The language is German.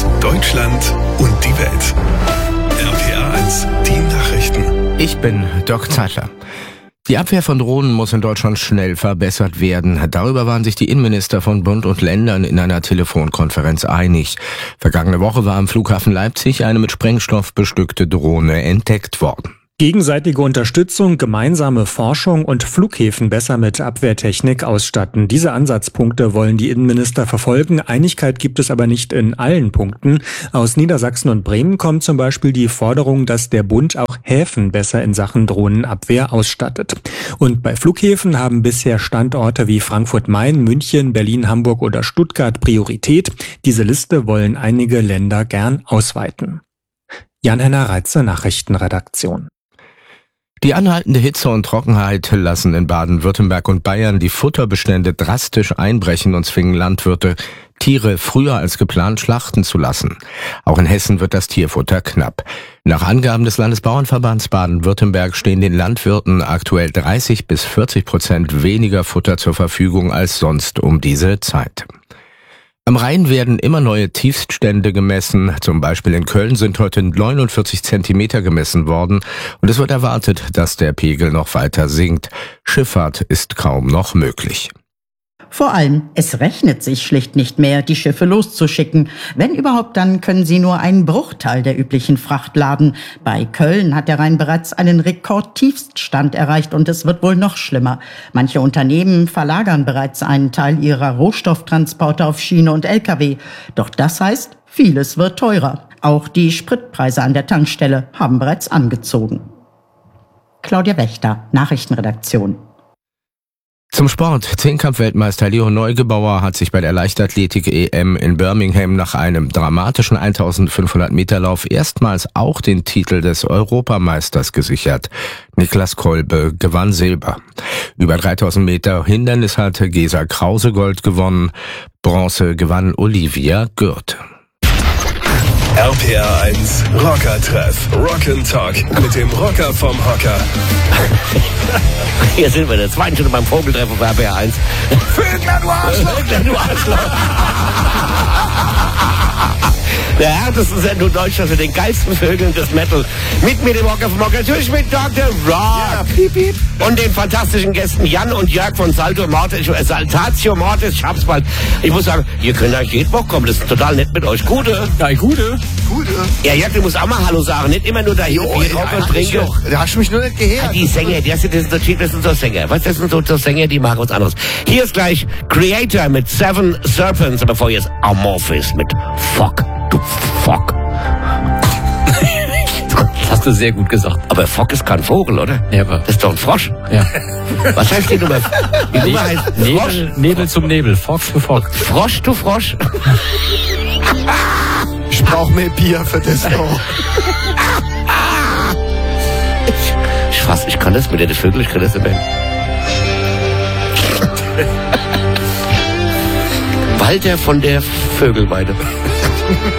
Deutschland und die Welt. RPA 1, die Nachrichten. Ich bin Dirk Zeitler. Die Abwehr von Drohnen muss in Deutschland schnell verbessert werden. Darüber waren sich die Innenminister von Bund und Ländern in einer Telefonkonferenz einig. Vergangene Woche war am Flughafen Leipzig eine mit Sprengstoff bestückte Drohne entdeckt worden. Gegenseitige Unterstützung, gemeinsame Forschung und Flughäfen besser mit Abwehrtechnik ausstatten. Diese Ansatzpunkte wollen die Innenminister verfolgen. Einigkeit gibt es aber nicht in allen Punkten. Aus Niedersachsen und Bremen kommt zum Beispiel die Forderung, dass der Bund auch Häfen besser in Sachen Drohnenabwehr ausstattet. Und bei Flughäfen haben bisher Standorte wie Frankfurt-Main, München, Berlin, Hamburg oder Stuttgart Priorität. Diese Liste wollen einige Länder gern ausweiten. Jan-Henner Reitze, Nachrichtenredaktion. Die anhaltende Hitze und Trockenheit lassen in Baden-Württemberg und Bayern die Futterbestände drastisch einbrechen und zwingen Landwirte, Tiere früher als geplant schlachten zu lassen. Auch in Hessen wird das Tierfutter knapp. Nach Angaben des Landesbauernverbands Baden-Württemberg stehen den Landwirten aktuell 30-40% weniger Futter zur Verfügung als sonst um diese Zeit. Am Rhein werden immer neue Tiefststände gemessen. Zum Beispiel in Köln sind heute 49 Zentimeter gemessen worden. Und es wird erwartet, dass der Pegel noch weiter sinkt. Schifffahrt ist kaum noch möglich. Vor allem, es rechnet sich schlicht nicht mehr, die Schiffe loszuschicken. Wenn überhaupt, dann können sie nur einen Bruchteil der üblichen Fracht laden. Bei Köln hat der Rhein bereits einen Rekordtiefststand erreicht und es wird wohl noch schlimmer. Manche Unternehmen verlagern bereits einen Teil ihrer Rohstofftransporte auf Schiene und Lkw. Doch das heißt, vieles wird teurer. Auch die Spritpreise an der Tankstelle haben bereits angezogen. Claudia Wächter, Nachrichtenredaktion. Zum Sport. Zehnkampf-Weltmeister Leo Neugebauer hat sich bei der Leichtathletik-EM in Birmingham nach einem dramatischen 1500-Meter-Lauf erstmals auch den Titel des Europameisters gesichert. Niklas Kolbe gewann Silber. Über 3000 Meter Hindernis hatte Gesa Krause Gold gewonnen. Bronze gewann Olivia Gürt. RPA 1, Rocker-Treff, Rock'n'Talk mit dem Rocker vom Hocker. Hier sind wir, der zweiten Stunde beim Vogeltreff auf RPA 1. Vögler, du Arschloch! Vögler, du Arschloch! Der härtesten Sendung Deutschlands mit den geilsten Vögeln des Metal. Mit mir, dem Rocker vom Hocker, natürlich mit Dr. Rock. Ja, piep, piep. Und den fantastischen Gästen Jan und Jörg von Saltatio Mortis. Ich hab's bald. Ich muss sagen, ihr könnt eigentlich jeden Bock kommen. Das ist total nett mit euch. Gute. Ja, Gute. Ja, Jörg, du musst auch mal Hallo sagen. Nicht immer nur da hier Rock und trinke. Da hast du mich nur nicht gehört. Die Sänger, das sind so Sänger. Weißt du, das sind so Sänger, die machen was anderes. Hier ist gleich Creator mit Seven Serpents. Aber vorher ist Amorphis mit Fuck. Du Fock. Das hast du sehr gut gesagt. Aber Fock ist kein Vogel, oder? Ja, aber Das ist doch ein Frosch. ja. Was heißt die Nummer? Die Nummer heißt Frosch. Nebel zum Nebel, Fock für Fock. Frosch, du Frosch. Ich brauch mehr Bier für das auch. Ich kann das mit den Vögeln, ich kann das nicht mehr. Walter von der Vögelweide.